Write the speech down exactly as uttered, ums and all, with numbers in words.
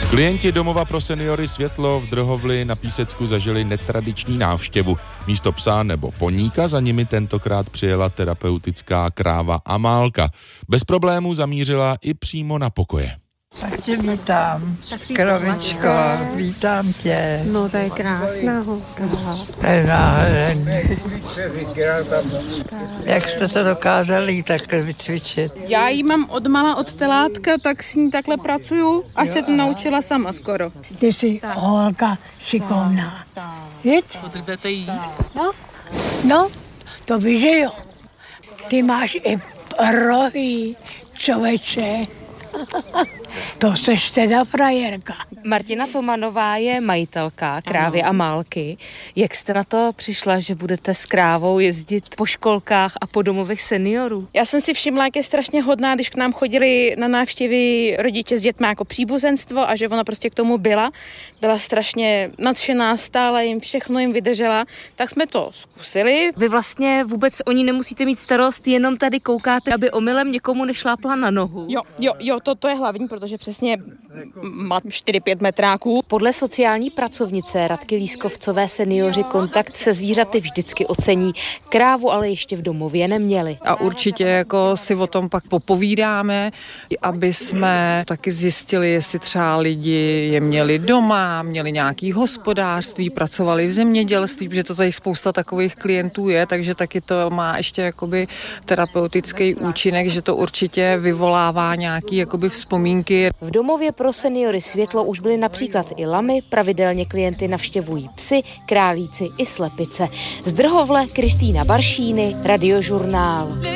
Klienti domova pro seniory Světlo v Drhovli na Písecku zažili netradiční návštěvu. Místo psa nebo poníka za nimi tentokrát přijela terapeutická kráva Amálka. Bez problémů zamířila i přímo na pokoje. Tak tě vítám, kravičko, vítám tě. No, to je krásná holka. To je nádherný. Jak jste to dokázali takhle vycvičit? Já ji mám odmala od telátka, tak s ní takhle pracuju, až se to naučila sama skoro. Ty jsi holka šikovná. Víš? Potřebujete jí? No, no, to víš, že jo. Ty máš i rohy, člověče. To seš teda frajerka. Martina Tomanová je majitelka krávy Amálky. Jak jste na to přišla, že budete s krávou jezdit po školkách a po domovech seniorů? Já jsem si všimla, jak je strašně hodná, když k nám chodili na návštěvy rodiče s dětmi jako příbuzenstvo a že ona prostě k tomu byla. Byla strašně nadšená, stále jim všechno jim vydržela, tak jsme to zkusili. Vy vlastně vůbec o ní nemusíte mít starost, jenom tady koukáte, aby omylem někomu nešlápla na nohu. Jo, jo, jo, to, to je hlavní, protože přesně má čtyři pět metráků. Podle sociální pracovnice Radky Lískovcové seniori kontakt se zvířaty vždycky ocení. Krávu ale ještě v domově neměli. A určitě jako si o tom pak popovídáme, aby jsme taky zjistili, jestli třeba lidi je měli doma, měli nějaký hospodářství, pracovali v zemědělství, protože to tady spousta takových klientů je, takže taky to má ještě jakoby terapeutický účinek, že to určitě vyvolává nějaký jakoby vzpomínky. V domově pro seniory Světlo už byly například i lamy, pravidelně klienty navštěvují psy, králíci i slepice. Z Drhovle Kristýna Baršíny, Radiožurnál.